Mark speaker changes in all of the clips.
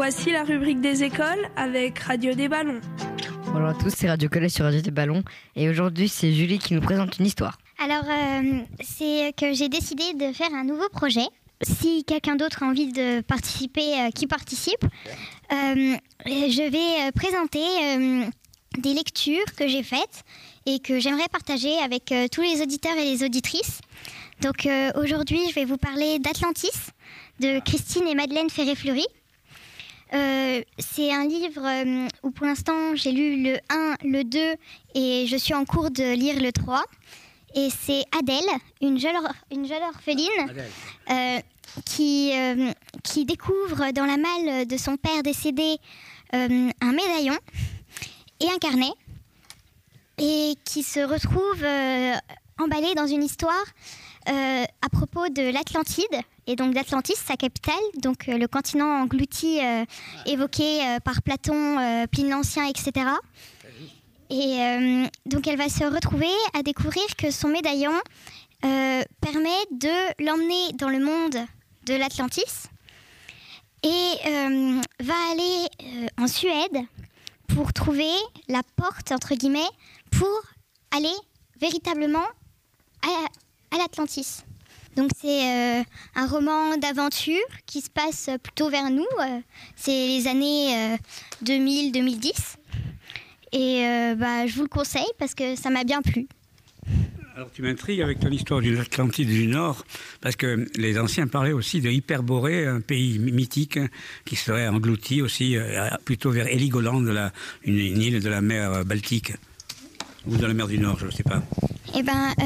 Speaker 1: Voici la rubrique des écoles avec Radio des Ballons.
Speaker 2: Bonjour à tous, c'est Radio Collège sur Radio des Ballons. Et aujourd'hui, c'est Julie qui nous présente une histoire.
Speaker 3: Alors, c'est que j'ai décidé de faire un nouveau projet. Si quelqu'un d'autre a envie de participer, qui participe, je vais présenter des lectures que j'ai faites et que j'aimerais partager avec tous les auditeurs et les auditrices. Donc aujourd'hui, je vais vous parler d'Atlantis, de Christine et Madeleine Ferré-Fleury. C'est un livre où pour l'instant j'ai lu le 1, le 2 et je suis en cours de lire le 3. Et c'est Adèle, une jeune orpheline qui découvre dans la malle de son père décédé un médaillon et un carnet et qui se retrouve emballée dans une histoire à propos de l'Atlantide et donc d'Atlantis, sa capitale, donc le continent englouti évoqué par Platon, Pline l'Ancien, etc. Et donc elle va se retrouver à découvrir que son médaillon permet de l'emmener dans le monde de l'Atlantis et va aller en Suède pour trouver la porte, entre guillemets, pour aller véritablement à l'Atlantis. Donc c'est un roman d'aventure qui se passe plutôt vers nous, c'est les années 2000-2010. Et je vous le conseille parce que ça m'a bien plu.
Speaker 4: Alors tu m'intrigues avec ton histoire de l'Atlantide du Nord, parce que les anciens parlaient aussi de Hyperborée, un pays mythique qui serait englouti aussi plutôt vers Heligoland, une île de la mer Baltique, ou de la mer du Nord, je ne sais pas.
Speaker 3: Eh bien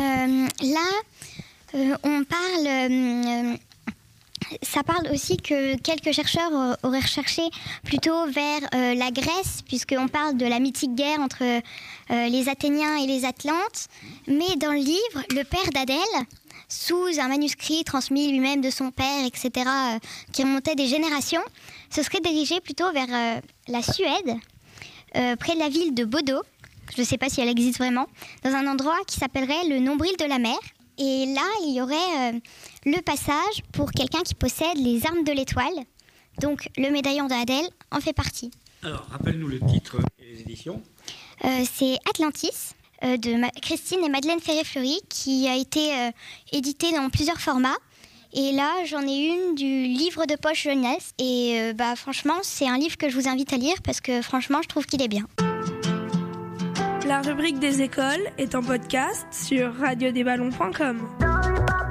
Speaker 3: là, on parle... Ça parle aussi que quelques chercheurs auraient recherché plutôt vers la Grèce, puisqu'on parle de la mythique guerre entre les Athéniens et les Atlantes. Mais dans le livre, le père d'Adèle, sous un manuscrit transmis lui-même de son père, etc., qui remontait des générations, se serait dirigé plutôt vers la Suède, près de la ville de Bodo. Je ne sais pas si elle existe vraiment, dans un endroit qui s'appellerait le nombril de la mer. Et là, il y aurait le passage pour quelqu'un qui possède les armes de l'étoile. Donc, le médaillon d'Adèle en fait partie.
Speaker 4: Alors, rappelle-nous le titre et les éditions.
Speaker 3: C'est Atlantis, de Christine et Madeleine Ferré-Fleury, qui a été édité dans plusieurs formats. Et là, j'en ai une du livre de poche jeunesse. Et franchement, c'est un livre que je vous invite à lire parce que franchement, je trouve qu'il est bien.
Speaker 1: La rubrique des écoles est en podcast sur radiodesballons.com.